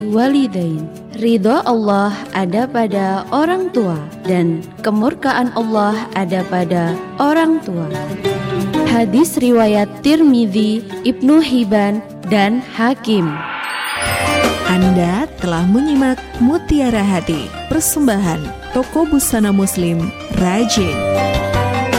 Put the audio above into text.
walidain. Ridho Allah ada pada orang tua dan kemurkaan Allah ada pada orang tua. Hadis riwayat Tirmidzi, Ibnu Hibban, dan Hakim. Anda telah menyimak Mutiara Hati, persembahan Toko Busana Muslim Rajin.